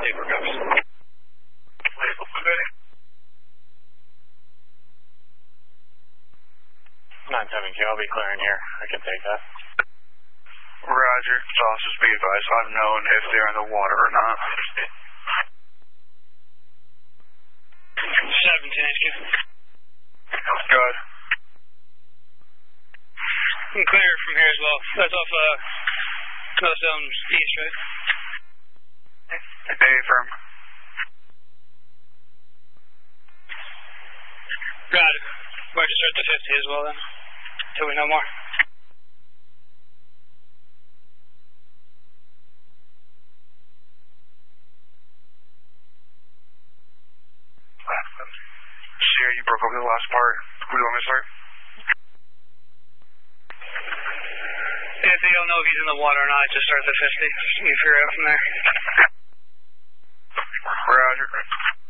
Take for cops. 9-7Q, I'll be clearing here. I can take that. Roger. Officers be advised, unknown if they're in the water or not. 17HQ. Go ahead. You can clear from here as well. That's off Millstone East, right? Day firm. Got it. We're just start the 50 as well then, till we know more. Sierra, you broke over the last part. Who do you want me to start? If they don't know if he's in the water or not, just start the 50. You can figure it out from there. Roger.